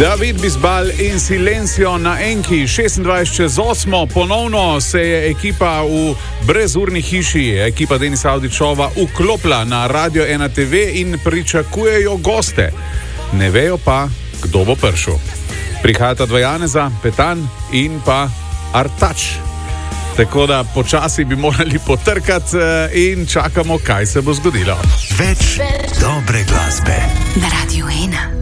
David Bisbal in Silencio na Enki, 26:08, ponovno se je ekipa v brezurni hiši, ekipa Denisa Avdićova, vklopila na Radio 1 TV in pričakujejo goste. Ne vejo pa, kdo bo prišel. Prihajata dva Janeza, Petan in pa Artač. Tako da počasi bi morali potrkati in čakamo, kaj se bo zgodilo. Več dobre glasbe na Radio 1.